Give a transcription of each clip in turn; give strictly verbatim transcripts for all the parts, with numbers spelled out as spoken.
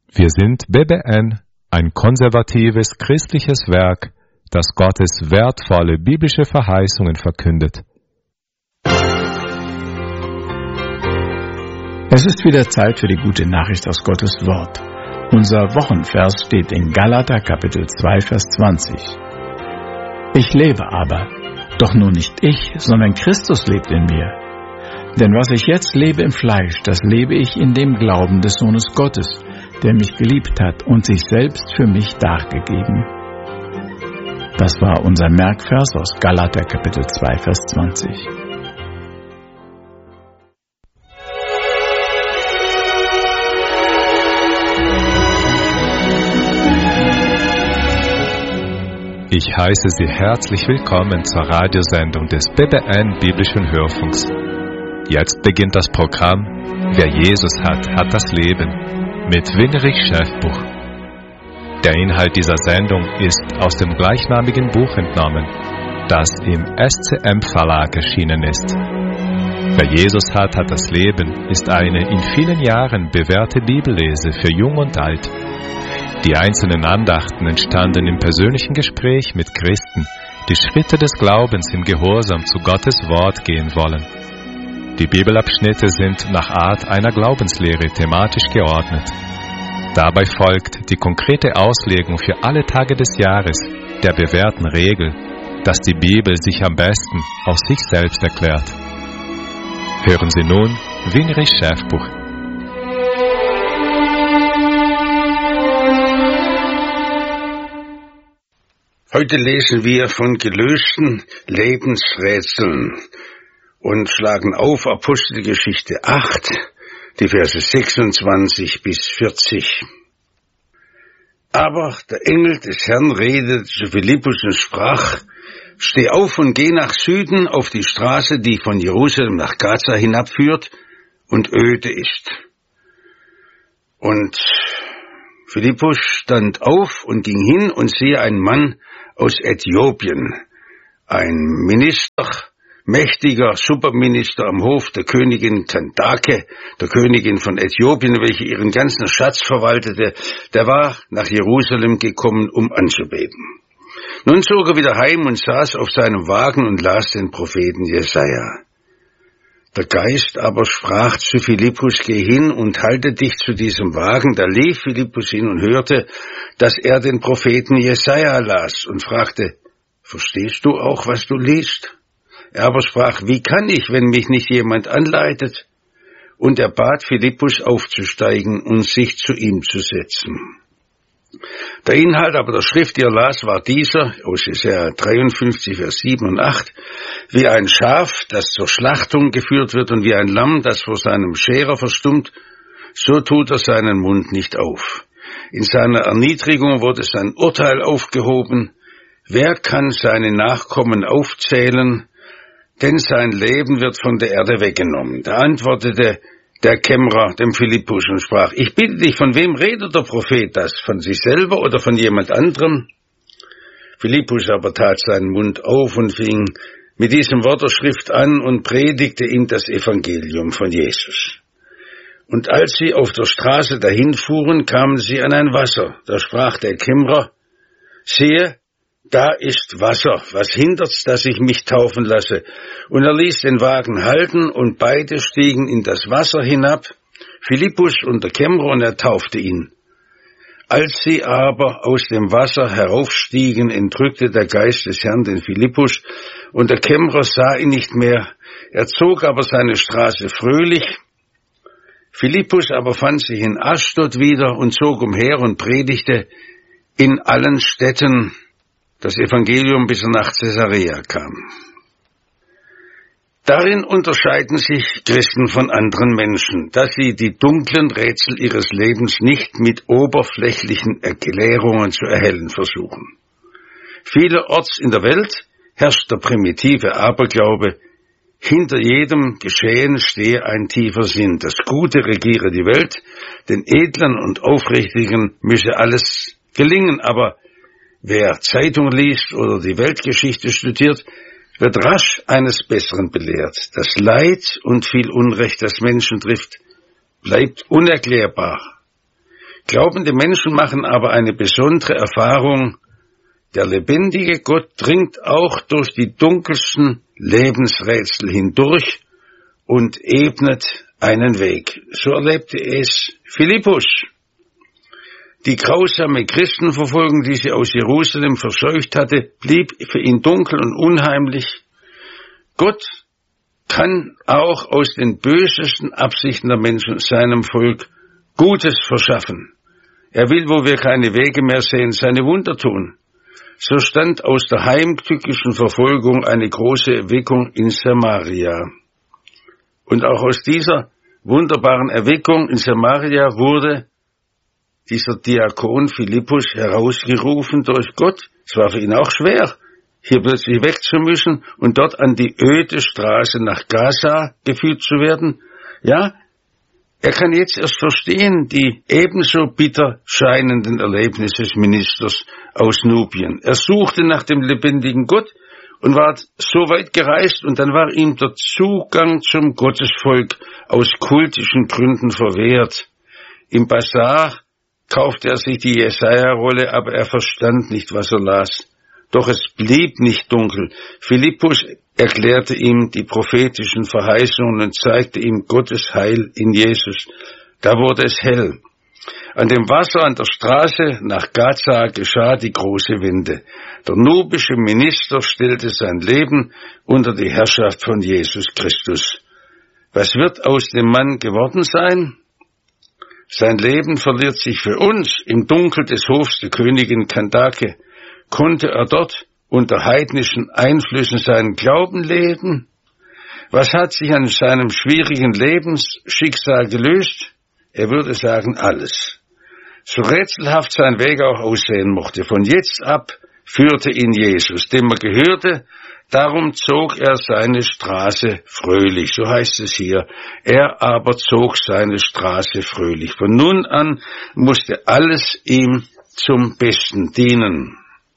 Wir sind B B N, ein konservatives christliches Werk, das Gottes wertvolle biblische Verheißungen verkündet. Es ist wieder Zeit für die gute Nachricht aus Gottes Wort. Unser Wochenvers steht in Galater Kapitel zwei, Vers zwanzig. Ich lebe aber, doch nun nicht ich, sondern Christus lebt in mir. Denn was ich jetzt lebe im Fleisch, das lebe ich in dem Glauben des Sohnes Gottes, der mich geliebt hat und sich selbst für mich dargegeben. Das war unser Merkvers aus Galater Kapitel zwei, Vers zwanzig. Ich heiße Sie herzlich willkommen zur Radiosendung des B B N Biblischen Hörfunks. Jetzt beginnt das Programm Wer Jesus hat, hat das Leben mit Winrich Schäfbuch. Der Inhalt dieser Sendung ist aus dem gleichnamigen Buch entnommen, das im S C M Verlag erschienen ist. Wer Jesus hat, hat das Leben ist eine in vielen Jahren bewährte Bibellese für Jung und Alt. Die einzelnen Andachten entstanden im persönlichen Gespräch mit Christen, die Schritte des Glaubens im Gehorsam zu Gottes Wort gehen wollen. Die Bibelabschnitte sind nach Art einer Glaubenslehre thematisch geordnet. Dabei folgt die konkrete Auslegung für alle Tage des Jahres der bewährten Regel, dass die Bibel sich am besten aus sich selbst erklärt. Hören Sie nun Winrich Schäfbuch. Heute lesen wir von gelösten Lebensrätseln und schlagen auf Apostelgeschichte acht, die Verse sechsundzwanzig bis vierzig. Aber der Engel des Herrn redete zu Philippus und sprach: Steh auf und geh nach Süden auf die Straße, die von Jerusalem nach Gaza hinabführt und öde ist. Und Philippus stand auf und ging hin und siehe einen Mann aus Äthiopien, ein Minister, mächtiger Superminister am Hof der Königin Kandake, der Königin von Äthiopien, welche ihren ganzen Schatz verwaltete, der war nach Jerusalem gekommen, um anzubeten. Nun zog er wieder heim und saß auf seinem Wagen und las den Propheten Jesaja. Der Geist aber sprach zu Philippus: Geh hin und halte dich zu diesem Wagen. Da lief Philippus hin und hörte, dass er den Propheten Jesaja las und fragte: Verstehst du auch, was du liest? Er aber sprach: Wie kann ich, wenn mich nicht jemand anleitet? Und er bat Philippus aufzusteigen und sich zu ihm zu setzen. Der Inhalt aber der Schrift, die er las, war dieser, aus Jesaja dreiundfünfzig, Vers sieben und acht. Wie ein Schaf, das zur Schlachtung geführt wird, und wie ein Lamm, das vor seinem Scherer verstummt, so tut er seinen Mund nicht auf. In seiner Erniedrigung wurde sein Urteil aufgehoben. Wer kann seine Nachkommen aufzählen? Denn sein Leben wird von der Erde weggenommen. Da antwortete der Kämmerer dem Philippus und sprach: Ich bitte dich, von wem redet der Prophet das? Von sich selber oder von jemand anderem? Philippus aber tat seinen Mund auf und fing mit diesem Wort der Schrift an und predigte ihm das Evangelium von Jesus. Und als sie auf der Straße dahin fuhren, kamen sie an ein Wasser. Da sprach der Kämmerer: Siehe, da ist Wasser, was hindert's, dass ich mich taufen lasse? Und er ließ den Wagen halten, und beide stiegen in das Wasser hinab, Philippus und der Kämmerer, und er taufte ihn. Als sie aber aus dem Wasser heraufstiegen, entrückte der Geist des Herrn den Philippus, und der Kämmerer sah ihn nicht mehr. Er zog aber seine Straße fröhlich. Philippus aber fand sich in Aschdod wieder und zog umher und predigte in allen Städten das Evangelium, bis er nach Caesarea kam. Darin unterscheiden sich Christen von anderen Menschen, dass sie die dunklen Rätsel ihres Lebens nicht mit oberflächlichen Erklärungen zu erhellen versuchen. Vielerorts in der Welt herrscht der primitive Aberglaube: Hinter jedem Geschehen stehe ein tiefer Sinn. Das Gute regiere die Welt, den Edlen und Aufrichtigen müsse alles gelingen, aber wer Zeitung liest oder die Weltgeschichte studiert, wird rasch eines Besseren belehrt. Das Leid und viel Unrecht, das Menschen trifft, bleibt unerklärbar. Glaubende Menschen machen aber eine besondere Erfahrung. Der lebendige Gott dringt auch durch die dunkelsten Lebensrätsel hindurch und ebnet einen Weg. So erlebte es Philippus. Die grausame Christenverfolgung, die sie aus Jerusalem verscheucht hatte, blieb für ihn dunkel und unheimlich. Gott kann auch aus den bösesten Absichten der Menschen seinem Volk Gutes verschaffen. Er will, wo wir keine Wege mehr sehen, seine Wunder tun. So stand aus der heimtückischen Verfolgung eine große Erweckung in Samaria. Und auch aus dieser wunderbaren Erweckung in Samaria wurde dieser Diakon Philippus herausgerufen durch Gott. Es war für ihn auch schwer, hier plötzlich weg zu müssen und dort an die öde Straße nach Gaza geführt zu werden. Ja, er kann jetzt erst verstehen die ebenso bitter scheinenden Erlebnisse des Ministers aus Nubien. Er suchte nach dem lebendigen Gott und war so weit gereist, und dann war ihm der Zugang zum Gottesvolk aus kultischen Gründen verwehrt. Im Basar kaufte er sich die Jesaja-Rolle, aber er verstand nicht, was er las. Doch es blieb nicht dunkel. Philippus erklärte ihm die prophetischen Verheißungen und zeigte ihm Gottes Heil in Jesus. Da wurde es hell. An dem Wasser an der Straße nach Gaza geschah die große Wende. Der nubische Minister stellte sein Leben unter die Herrschaft von Jesus Christus. Was wird aus dem Mann geworden sein? Sein Leben verliert sich für uns im Dunkel des Hofs der Königin Kandake. Konnte er dort unter heidnischen Einflüssen seinen Glauben leben? Was hat sich an seinem schwierigen Lebensschicksal gelöst? Er würde sagen, alles. So rätselhaft sein Weg auch aussehen mochte, von jetzt ab führte ihn Jesus, dem er gehörte, darum zog er seine Straße fröhlich, so heißt es hier. Er aber zog seine Straße fröhlich. Von nun an musste alles ihm zum Besten dienen.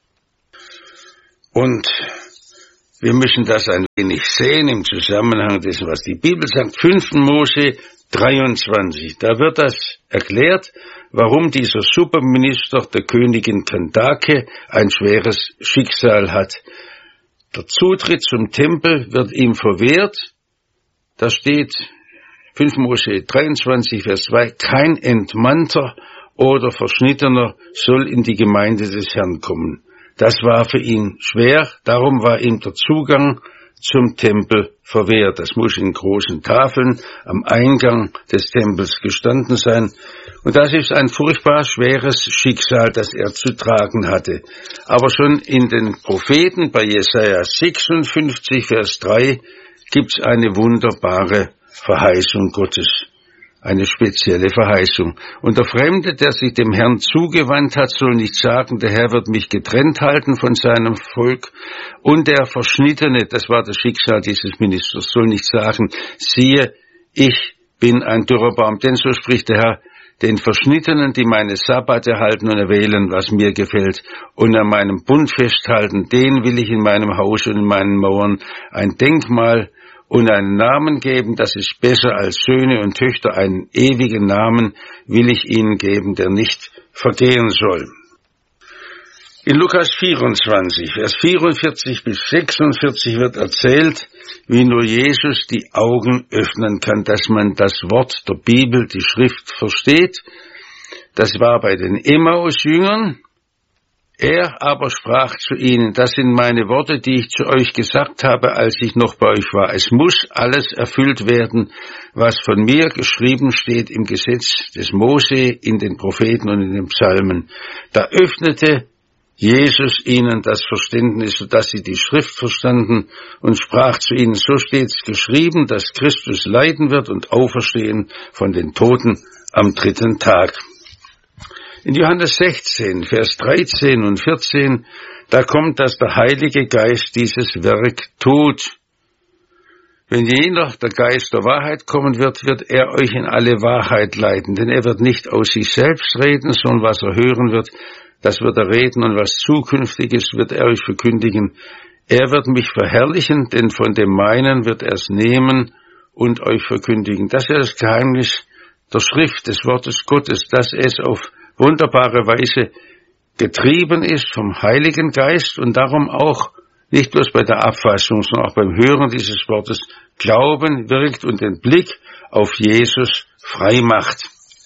Und wir müssen das ein wenig sehen im Zusammenhang dessen, was die Bibel sagt. fünfter Mose dreiundzwanzig, da wird das erklärt, warum dieser Superminister der Königin Kandake ein schweres Schicksal hat. Der Zutritt zum Tempel wird ihm verwehrt. Da steht fünfter Mose dreiundzwanzig, Vers zwei, kein Entmannter oder Verschnittener soll in die Gemeinde des Herrn kommen. Das war für ihn schwer, darum war ihm der Zugang zum Tempel verwehrt. Das muss in großen Tafeln am Eingang des Tempels gestanden sein. Und das ist ein furchtbar schweres Schicksal, das er zu tragen hatte. Aber schon in den Propheten, bei Jesaja sechsundfünfzig, Vers drei, gibt's eine wunderbare Verheißung Gottes. Eine spezielle Verheißung. Und der Fremde, der sich dem Herrn zugewandt hat, soll nicht sagen, der Herr wird mich getrennt halten von seinem Volk. Und der Verschnittene, das war das Schicksal dieses Ministers, soll nicht sagen, siehe, ich bin ein dürrer Baum. Denn so spricht der Herr, den Verschnittenen, die meine Sabbate halten und erwählen, was mir gefällt, und an meinem Bund festhalten, den will ich in meinem Haus und in meinen Mauern ein Denkmal und einen Namen geben, das ist besser als Söhne und Töchter, einen ewigen Namen will ich ihnen geben, der nicht vergehen soll. In Lukas vierundzwanzig, Vers vierundvierzig bis sechsundvierzig wird erzählt, wie nur Jesus die Augen öffnen kann, dass man das Wort der Bibel, die Schrift versteht. Das war bei den Emmaus-Jüngern. Er aber sprach zu ihnen, das sind meine Worte, die ich zu euch gesagt habe, als ich noch bei euch war. Es muss alles erfüllt werden, was von mir geschrieben steht im Gesetz des Mose, in den Propheten und in den Psalmen. Da öffnete Jesus ihnen das Verständnis, sodass sie die Schrift verstanden, und sprach zu ihnen, so steht's geschrieben, dass Christus leiden wird und auferstehen von den Toten am dritten Tag. In Johannes sechzehn, Vers dreizehn und vierzehn, da kommt, dass der Heilige Geist dieses Werk tut. Wenn jener, der Geist der Wahrheit kommen wird, wird er euch in alle Wahrheit leiten, denn er wird nicht aus sich selbst reden, sondern was er hören wird, das wird er reden, und was Zukünftiges wird er euch verkündigen. Er wird mich verherrlichen, denn von dem meinen wird er es nehmen und euch verkündigen. Das ist das Geheimnis der Schrift, des Wortes Gottes, dass es auf wunderbare Weise getrieben ist vom Heiligen Geist und darum auch nicht bloß bei der Abfassung, sondern auch beim Hören dieses Wortes Glauben wirkt und den Blick auf Jesus frei macht.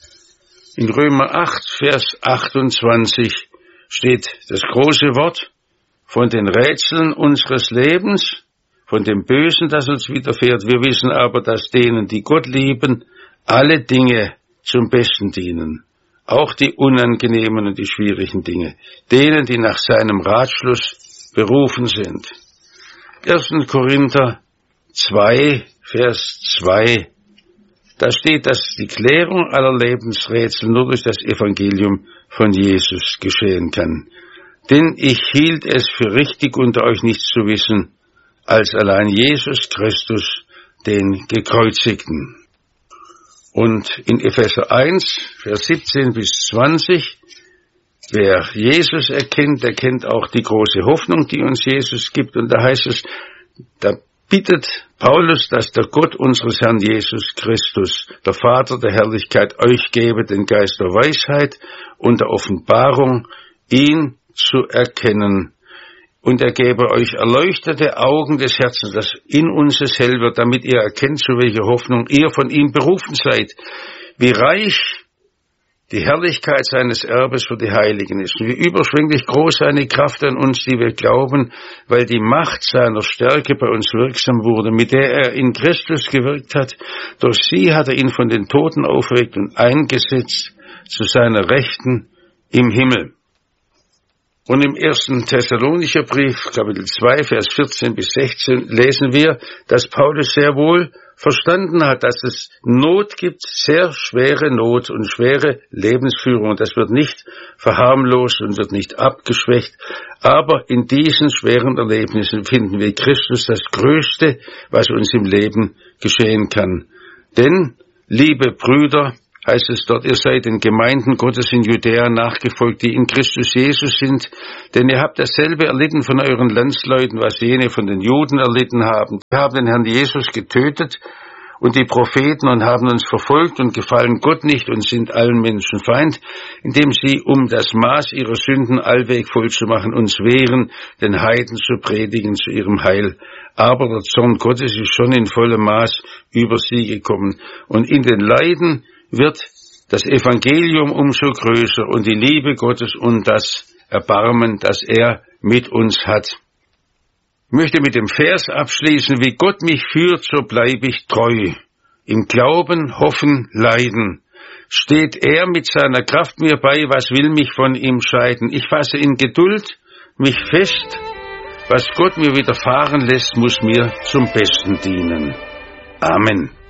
In Römer acht, Vers achtundzwanzig steht das große Wort von den Rätseln unseres Lebens, von dem Bösen, das uns widerfährt. Wir wissen aber, dass denen, die Gott lieben, alle Dinge zum Besten dienen. Auch die unangenehmen und die schwierigen Dinge. Denen, die nach seinem Ratschluss berufen sind. erster Korinther zwei, Vers zwei. Da steht, dass die Klärung aller Lebensrätsel nur durch das Evangelium von Jesus geschehen kann. Denn ich hielt es für richtig, unter euch nichts zu wissen, als allein Jesus Christus, den Gekreuzigten. Und in Epheser eins, Vers siebzehn bis zwanzig, wer Jesus erkennt, erkennt auch die große Hoffnung, die uns Jesus gibt. Und da heißt es, da bittet Paulus, dass der Gott unseres Herrn Jesus Christus, der Vater der Herrlichkeit, euch gebe den Geist der Weisheit und der Offenbarung, ihn zu erkennen. Und er gebe euch erleuchtete Augen des Herzens, das in uns es hell wird, damit ihr erkennt, zu welcher Hoffnung ihr von ihm berufen seid, wie reich die Herrlichkeit seines Erbes für die Heiligen ist, und wie überschwänglich groß seine Kraft an uns, die wir glauben, weil die Macht seiner Stärke bei uns wirksam wurde, mit der er in Christus gewirkt hat. Durch sie hat er ihn von den Toten auferweckt und eingesetzt zu seiner Rechten im Himmel. Und im ersten Thessalonicher Brief, Kapitel zwei, Vers vierzehn bis sechzehn, lesen wir, dass Paulus sehr wohl verstanden hat, dass es Not gibt, sehr schwere Not und schwere Lebensführung. Das wird nicht verharmlost und wird nicht abgeschwächt. Aber in diesen schweren Erlebnissen finden wir Christus das Größte, was uns im Leben geschehen kann. Denn, liebe Brüder, heißt es dort, ihr seid den Gemeinden Gottes in Judäa nachgefolgt, die in Christus Jesus sind, denn ihr habt dasselbe erlitten von euren Landsleuten, was jene von den Juden erlitten haben. Wir haben den Herrn Jesus getötet und die Propheten und haben uns verfolgt und gefallen Gott nicht und sind allen Menschen Feind, indem sie, um das Maß ihrer Sünden allweg voll zu machen, uns wehren, den Heiden zu predigen zu ihrem Heil. Aber der Zorn Gottes ist schon in vollem Maß über sie gekommen. Und in den Leiden wird das Evangelium umso größer und die Liebe Gottes und das Erbarmen, das er mit uns hat. Ich möchte mit dem Vers abschließen, wie Gott mich führt, so bleibe ich treu. Im Glauben, Hoffen, Leiden. Steht er mit seiner Kraft mir bei, was will mich von ihm scheiden? Ich fasse in Geduld mich fest, was Gott mir widerfahren lässt, muss mir zum Besten dienen. Amen.